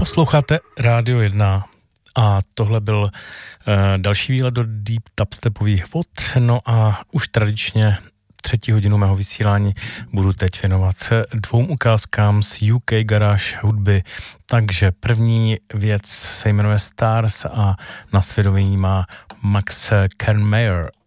Posloucháte Rádio 1 a tohle byl další výlet do deep dubstepových vod. No a už tradičně 3. hodinu mého vysílání budu teď věnovat 2 ukázkám z UK garage hudby. Takže první věc se jmenuje Stars a na svědomí má Max Kernmayer